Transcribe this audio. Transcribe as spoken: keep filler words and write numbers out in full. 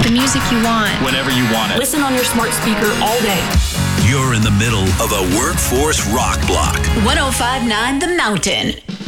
the music you want. Whenever you want it. Listen on your smart speaker all day. You're in the middle of a workforce rock block. one oh five point nine The Mountain.